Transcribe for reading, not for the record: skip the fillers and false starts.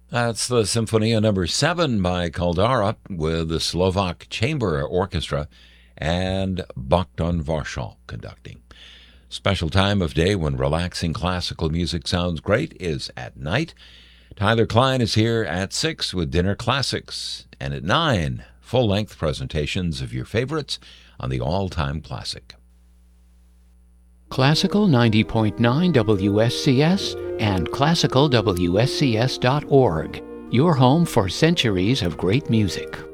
That's the Symphonia number 7 by Caldara with the Slovak Chamber Orchestra and Bogdan Varshal conducting. Special time of day when relaxing classical music sounds great is at night. Tyler Klein is here at 6 with Dinner Classics, and at 9, full-length presentations of your favorites on the all-time classic. Classical 90.9 WSCS and classicalwscs.org, your home for centuries of great music.